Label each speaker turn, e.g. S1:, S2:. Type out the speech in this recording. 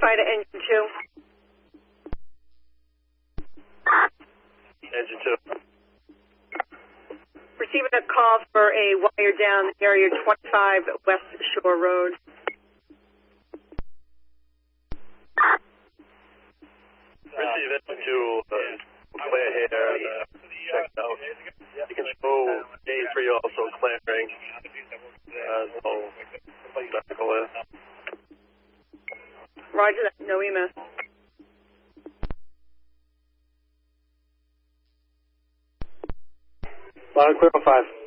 S1: try to engine 2.
S2: Engine 2.
S1: Receiving a call for a wire down area 25 West Shore Road.
S2: Receive engine 2, clear here, checked out. You can show A3 also clearing. No medical in.
S1: Roger that, no EMS.
S3: Clear 5.